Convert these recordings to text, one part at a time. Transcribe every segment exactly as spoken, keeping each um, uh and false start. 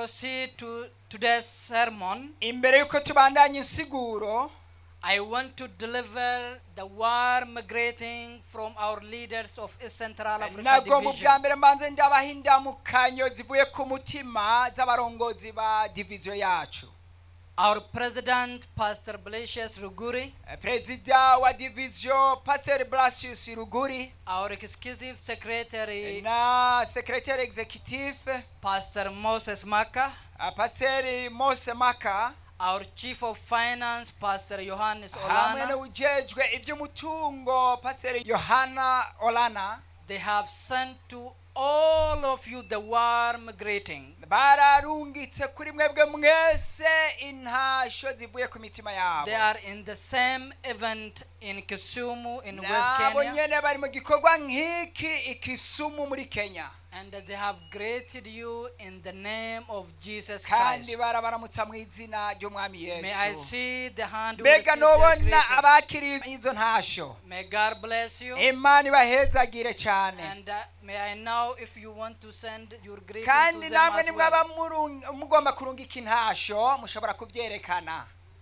proceed to today's sermon, imbere yuko tubandanya insiguro I want to deliver the warm greeting from our leaders of East Central Africa nagomba Division. ubwa mbere mbanze ndabaha indamukanyo zivuye ku mutima z'abarongozi ba division yacu. Our President, Pastor Blasius Ruguri, Perezida wa division Pastor Blasius Ruguri, our Executive Secretary, na Secretary Executive Pastor Moses Maka, Pastor Mose Maka, our Chief of Finance, Pastor Johannes hamwe Olana. n'ujejwe iby'umutungo Pastor Yohana Olana. They have sent to all of you the warm greeting. Bararungitse kuri mwebwe mwese intasho zivuye ku mitima yabo. They are in the same event in Kisumu in West Nabo Kenya, nyene bari mu gikorwa nk'iki i Kisumu muri Kenya. and they have greeted you in the name of Jesus Kandi Christ. barabaramutsa mu izina ry'umwami May I Yesu. see the hand who Mbega received their nobona greeting. abakiriye izo ntasho. May God bless you. Imana ibahezagire cyane. And uh, may I know if you want to send your greeting to Kandi them namwe as nimwaba well. murung- mugomba kurungika intasho mushobora kubyerekana.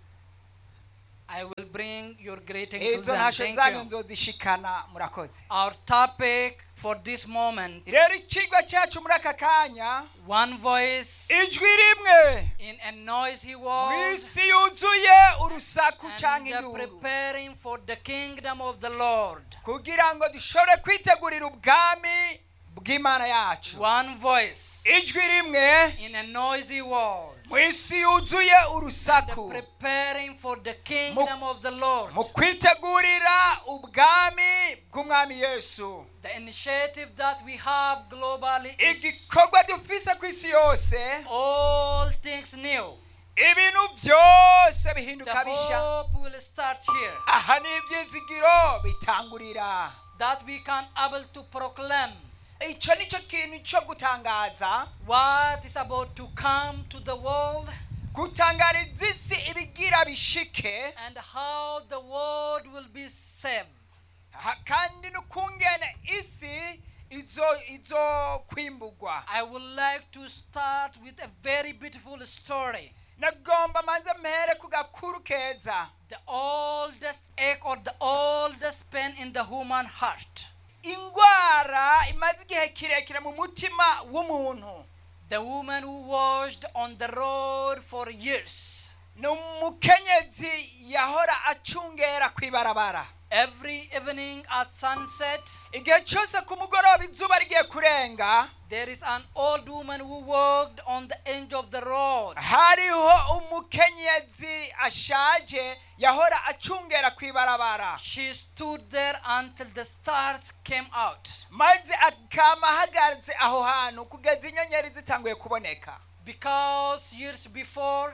I will bring your greeting to Izo them. ntasho Thank zanyu you. nzozishikana murakoze. Our topic for this moment, Rero ikigwa cyacu muri aka kanya, one voice ijwi rimwe in a noisy world, mw'isi yuzuye urusaku and cyangwa uh, induru, preparing for the kingdom of the Lord. kugira ngo dushobore kwitegurira ubwami bw'Imana yacu. One voice Ijwi rimwe in a noisy world, mw'isi yuzuye and urusaku, preparing for the kingdom of the Lord. mu kwitegurira ubwami bw'umwami Yesu. The initiative that we have globally is Igikorwa dufise ku isi yose, all things new. ibintu byose The bihinduka bishya. hope will start here, Aha ni ibyizigiro bitangurira. that we can able to proclaim Icyo nicyo kintu cyo gutangaza, what is about to come to the world, gutangariza isi ibigira bishike, and how the world will be saved. ha- kandi n'ukungene isi izo izo kwimbugwa. I would like to start with a very beautiful story. Nagomba manze mpere ku gakuru keza. The oldest ache or the oldest pain in the human heart. Ingwara imaze igihe kirekire mu mutima w'umuntu. The woman who washed on the road for years. Ni umukenyezi yahora acungera kwibarabara. Every evening at sunset, Igihe cyose ku mugoroba izuba rigiye kurenga, there is an old woman who walked on the edge of the road. hariho umukenyezi ashaje yahora acungera kwibarabara. She stood there until the stars came out. Maze akama ahagaze aho hantu kugeza inyenyeri zitanguye kuboneka. Because years before,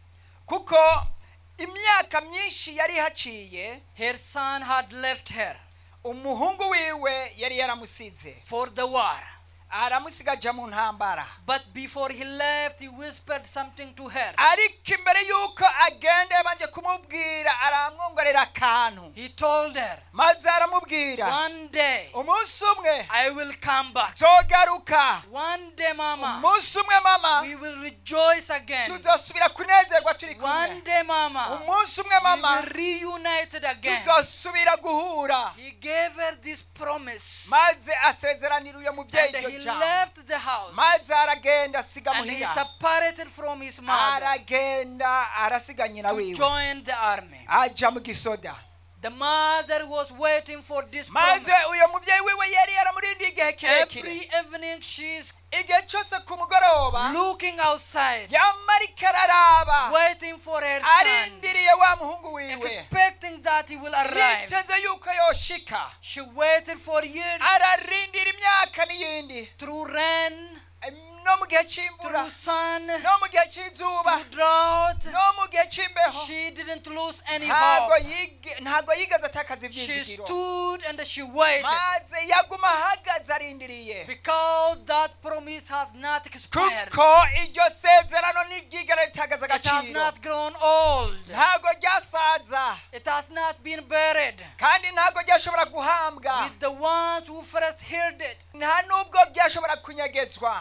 Kuko imyaka myinshi yari haciye, her son had left her umuhungu wiwe yari yaramusize. for the war. Aramusiga aja mu ntambara. But before he left, he whispered something to her. Ariko imbere yuko agenda yabanje kumubwira, aramwongorera akantu. He told her, Maze aramubwira, one day umunsi umwe I will come back. zogaruka. One day, Mama, Umunsi umwe mama, we will rejoice again. tuzosubira kunezerwa turi One kumwe. day, Mama, Umunsi umwe we mama, will reunited again. tuzosubira guhura. He gave her this promise, Maze asezeranira uyo mubyeyi and iryo he jambo. left the house, Maze aragenda asiga and he muhira. separated from his mother Aragenda arasiga nyina to wiwe. join the army. Aja mu gisoda. The mother was waiting for this Maze promise. uyo mubyeyi wiwe yari yaramurindiye igihe kirekire. Every evening she's Igihe cyose ku mugoroba looking outside, yamarika araraba, waiting for her son, arindiriye wa muhungu wiwe, expecting that he will arrive. yiteze yuko yoshika. She waited for years, Ararindira imyaka n'iyindi, through rain, no mu gihe cy'imvura, through sun, no mu gihe cy'izuba, through drought. no mu gihe cy'imbeho. She didn't lose any Ntago hope. yige- ntago yigeze atakaza She ibyizigiro. stood and she waited, Maze yaguma ahagaze arindiriye, because that promise has not expired. kuko iryo sezerano ntiryigera ritagaza It has agaciro. not grown old. Ntago ryasaza, It has not been buried kandi ntago ryashobora guhambwa, with the ones who first heard it. nta nubwo byashobora kunyegezwa. It is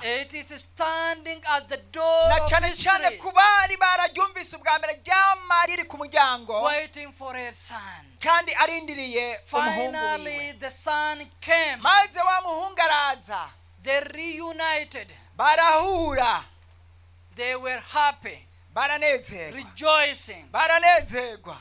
Christ is standing at the door na of cyane cyane history, ku bari bararyumvise ubwa mbere ryama riri ku muryango waiting for her son. kandi arindiriye umuhungu Finally, wiwe. the son came. maze wa muhungu araza, They reunited. barahura, They were happy, baranezerwa, rejoicing. baranezerwa.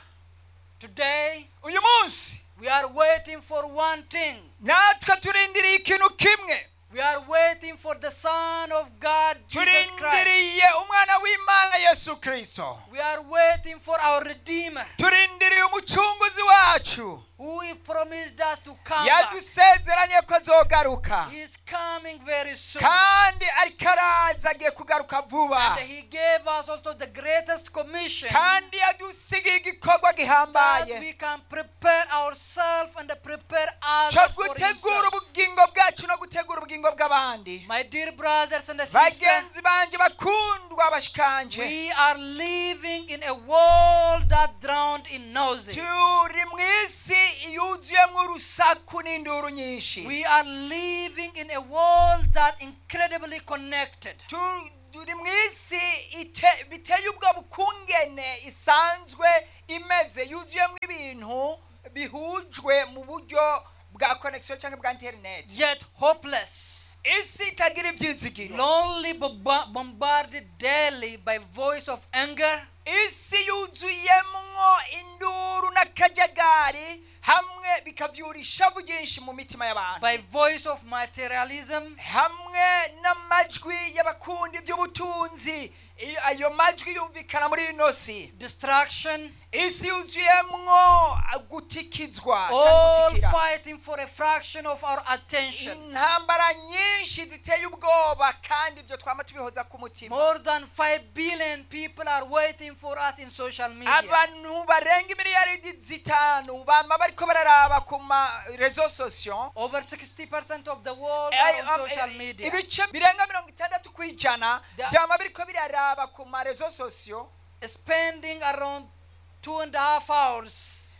Today, uyu munsi we are waiting for one thing. natwe turindiriye ikintu kimwe, We are waiting for the Son of God, Jesus Christ. turindiriye umwana w'Imana Yesu Kristo, We are waiting for our Redeemer, turindiriye umucunguzi wacu who he promised us to come back. yadusezeranye ko azogaruka, He is coming very soon. kandi ariko araza agiye kugaruka vuba, And he gave us also the greatest commission, kandi yadusigiye igikorwa that gihambaye we can prepare ourselves and prepare cyo others for gutegura himself. ubugingo bwacu no gutegura ubugingo bw'abandi. My dear brothers and sisters, bagenzi banje bakundwa bashikanje, we are living in a world that drowned in noise. turi mu isi yuzuyemo urusaku n'induru nyinshi, We are living in a world that incredibly connected. Tu- turi mu isi ite- biteye ubwo bukungene isanzwe imeze, yuzuyemo ibintu bihujwe mu buryo bwa connection cyangwa bwa internet, Yet hopeless, isi itagira ibyizigiro, lonely, bomba- bombarded daily by voice of anger, isi yuzuyemwo induru n'akajagari, hamwe bikavyura ishavu ryinshi mu mitima y'abantu, by voice of materialism, hamwe n'amajwi y'abakundi by'ubutunzi. Iyo- ayo majwi yumvikana muri ino si, distraction, isi yuzuyemwo gutikizwa all cyangwa gutikira, fighting for a fraction of our attention. intambara nyinshi ziteye ubwoba, kandi ibyo twama tubihoza ku mutima. More than five billion people are waiting for us in social media. abantu barenga miliyaridi zitanu bama bariko bararaba ku ma reseaux sociaux. Over sixty percent of the world Ay- are on am- social eh, media. ibice birenga mirongo itandatu ku ijana The- byama biriko biraraba ku ma reseaux sociaux, Spending around two and a half hours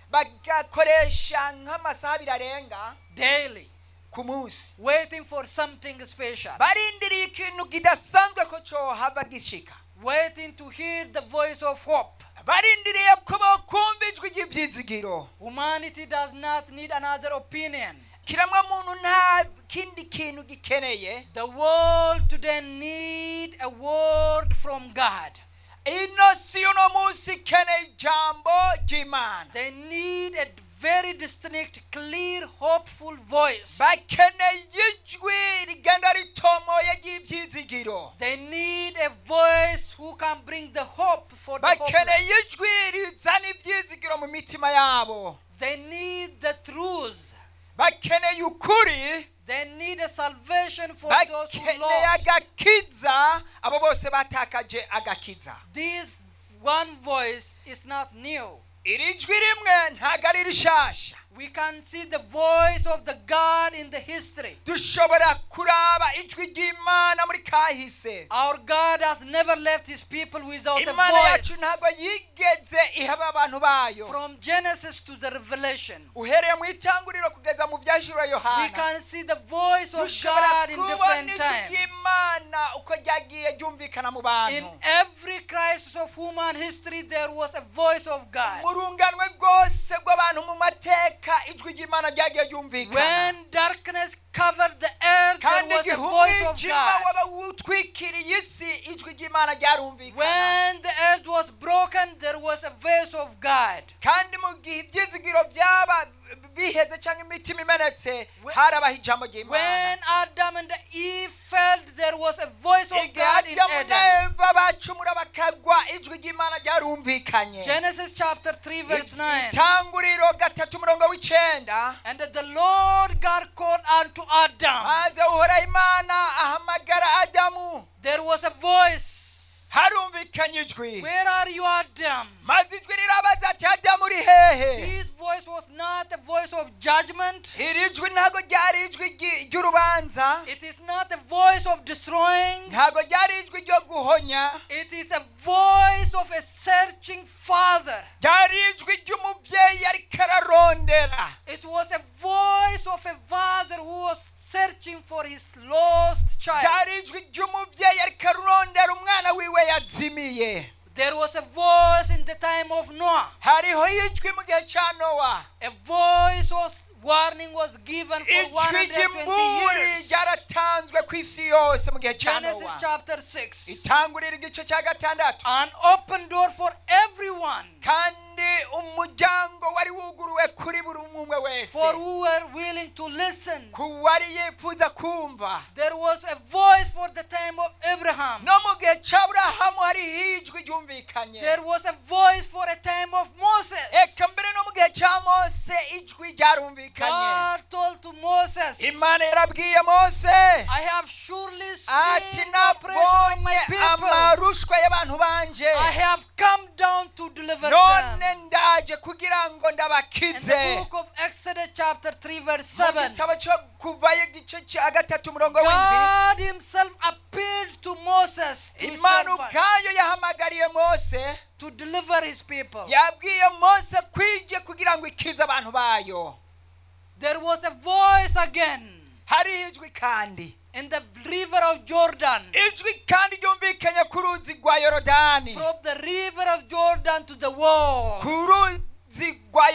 bagakoresha nk'amasaha abiri arenga daily, ku munsi, waiting for something special, barindiriye ikintu kidasanzwe ko cohava gishika, waiting to hear the voice of hope. barindiriye ko bokumva ijwi ry'ivyizigiro. Humanity does not need another opinion. kiremwa muntu nta kindi kintu gikeneye. The world today need a word from God. ino si uno munsi ikeneye ijambo ry'Imana, They need a very distinct, clear, hopeful voice. bakeneye ijwi rigenda ritomoye ry'ivyizigiro, They need a voice who can bring the hope for the hopeless. bakeneye ijwi rizana ivyizigiro mu mitima yabo, They need the truth. bakeneye ukuri, They need a salvation for those who bakeneye lost. agakiza abo bose batakaje agakiza. This one voice is not new. iri jwi rimwe ntago ari rishasha. We can see the voice of the God in the history. dushobora kuraba ijwi ry'Imana muri kahise. Our God has never left his people without a Imana voice. yacu ntabwo yigeze ihaba abantu bayo. From Genesis to the Revelation, uhereye mu itanguriro kugeza mu byashura we Yohana, can see the voice of dushobora God in kubona different ijwi times. ry'Imana uko ryagiye ryumvikana mu In bantu. every crisis of human history, there was a voice of God. mu runganwe rwose rw'abantu mu mateka ijwi ry'Imana ryagiye ryumvikana. When darkness covered the earth, there kandi was a igihe voice of umwijima God. waba wutwikiriye isi ijwi ry'Imana ryarumvikana. When the earth was broken, there was a voice of God. kandi mu gihe ibyizigiro byaba biheze cyangwa imitima imenetse, When- harabaho ijambo ry'Imana. When Adam and Eve fell, there was a voice of igihe God in Adamu Eden. na Eva bacumura bakagwa, ijwi ry'Imana ryarumvikanye. Genesis chapter three, verse nine. itanguriro gatatu umurongo w'icenda. And the Lord God called unto Adam. maze uhoraho Imana ahamagara Adamu, There was a voice. harumvikanye ijwi. Where are you, Adam? maze ijwi rirabaza ati Adamu uri hehe? His voice was not a voice of judgment. iri jwi ntago ryari ijwi ry- ry'urubanza, It is not a voice of destroying. ntago ryari ijwi ryo guhonya, It is a voice of a searching father. ryari ijwi ry'umubyeyi ariko ararondera. It was a voice of a father who was searching for his lost child. ryari ijwi ry'umubyeyi ariko arondera umwana wiwe yazimiye. There was a voice in the time of Noah. hariho ijwi mu gihe cya Nowa. A voice was warning was given for ijwi one hundred twenty ry'imburi years. ryaratanzwe ku isi yose mu gihe cya Genesis Nowa. chapter six. itangurira igice cya gatandatu. An open door for everyone. kandi umuryango wari wuguruwe kuri buri umwe wese, For who were willing to listen. ku wari yifuza kumva. There was a voice for the time of Abraham. no mu gihe cya Aburahamu hariho ijwi ryumvikanye. There was a voice for a time of Moses. eka mbere no mu gihe cya Mose ijwi ryarumvikanye. God told to Moses, imana yarabwiye Mose I have surely ati seen the oppression of my nabonye people. amarushwa y'abantu banje, I have come down to deliver none them. ndaje kugira ngo In the ndabakize. book of Exodus chapter three verse mu seven, gitabo cyo kuvayo igice cya gatatu umurongo w'indwi, God himself appealed to Moses, to his imana servant, ubwayo yahamagariye Mose, to deliver his people. yabwiye Mose kwije kugira ngo ikize abantu bayo. There was a voice again hariho ijwi kandi, in the river of Jordan. ijwi kandi ryumvikanye ku ruzi rwa Yorodani, From the river of Jordan to the wall. ku ruzi rwa